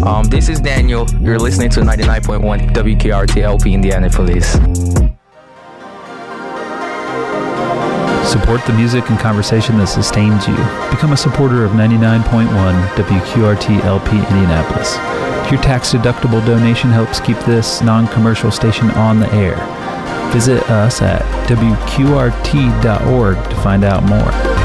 This is Daniel. You're listening to 99.1 WQRT LP Indianapolis. Support the music and conversation that sustains you. Become a supporter of 99.1 WQRT LP Indianapolis. Your tax-deductible donation helps keep this non-commercial station on the air. Visit us at WQRT.org to find out more.